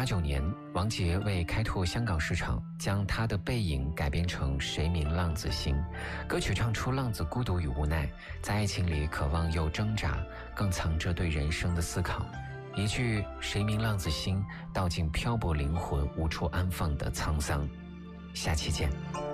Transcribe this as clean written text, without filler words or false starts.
1989年，王杰为开拓香港市场，将他的背影改编成《谁明浪子心》。歌曲唱出浪子孤独与无奈，在爱情里渴望又挣扎，更藏着对人生的思考。一句“谁明浪子心”，道尽漂泊灵魂无处安放的沧桑。下期见。